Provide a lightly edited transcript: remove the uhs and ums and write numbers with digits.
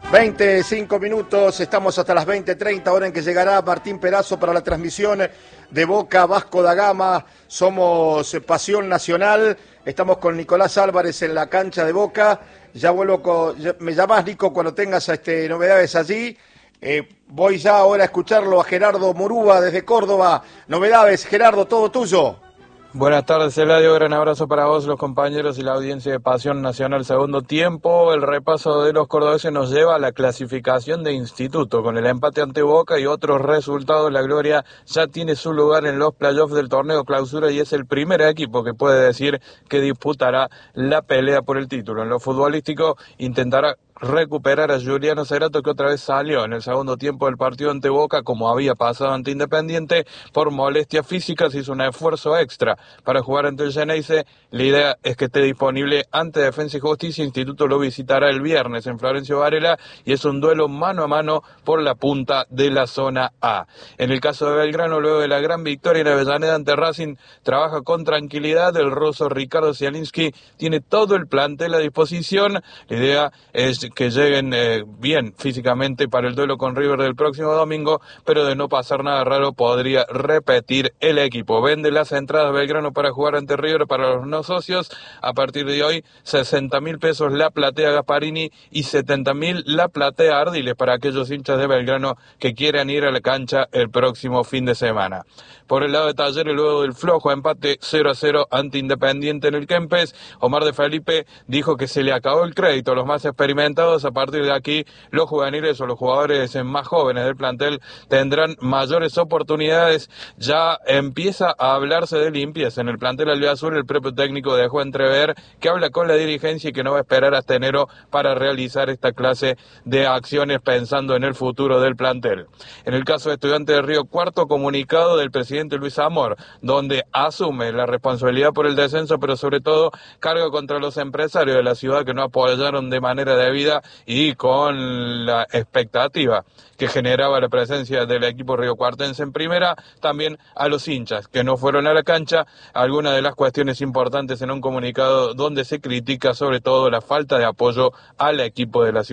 25 minutos, estamos hasta las 20:30, hora en que llegará Martín Perazo para la transmisión de Boca Vasco da Gama. Somos Pasión Nacional, estamos con Nicolás Álvarez en la cancha de Boca. Ya vuelvo me llamás, Nico, cuando tengas novedades allí. Voy ya ahora a escucharlo a Gerardo Murúa desde Córdoba. Novedades, Gerardo, todo tuyo. Buenas tardes, Eladio, gran abrazo para vos, los compañeros y la audiencia de Pasión Nacional. Segundo tiempo, el repaso de los cordobeses nos lleva a la clasificación de instituto. Con el empate ante Boca y otros resultados, la Gloria ya tiene su lugar en los playoffs del torneo clausura y es el primer equipo que puede decir que disputará la pelea por el título. En lo futbolístico intentará recuperar a Juliano Cerato, que otra vez salió en el segundo tiempo del partido ante Boca, como había pasado ante Independiente, por molestias físicas. Hizo un esfuerzo extra para jugar ante el Geneise. La idea es que esté disponible ante Defensa y Justicia. Instituto lo visitará el viernes en Florencio Varela y es un duelo mano a mano por la punta de la zona A. En el caso de Belgrano, luego de la gran victoria en Avellaneda ante Racing, trabaja con tranquilidad. El ruso Ricardo Zielinski tiene todo el plantel a disposición. La idea es que lleguen bien físicamente para el duelo con River del próximo domingo, pero de no pasar nada raro podría repetir el equipo. Vende las entradas Belgrano para jugar ante River para los no socios. A partir de hoy, 60.000 pesos la platea Gasparini y 70.000 la platea Ardiles para aquellos hinchas de Belgrano que quieran ir a la cancha el próximo fin de semana. Por el lado de Talleres, luego del flojo empate 0-0 ante Independiente en el Kempes, Omar de Felipe dijo que se le acabó el crédito a los más experimentados. A partir de aquí, los juveniles o los jugadores más jóvenes del plantel tendrán mayores oportunidades. Ya empieza a hablarse de limpieza en el plantel albiazul. El propio técnico dejó entrever que habla con la dirigencia y que no va a esperar hasta enero para realizar esta clase de acciones pensando en el futuro del plantel. En el caso de Estudiantes de Río Cuarto, comunicado del presidente Luis Amor, donde asume la responsabilidad por el descenso, pero sobre todo carga contra los empresarios de la ciudad que no apoyaron de manera debida y con la expectativa que generaba la presencia del equipo riocuartense en primera, también a los hinchas que no fueron a la cancha. Algunas de las cuestiones importantes en un comunicado donde se critica sobre todo la falta de apoyo al equipo de la ciudad.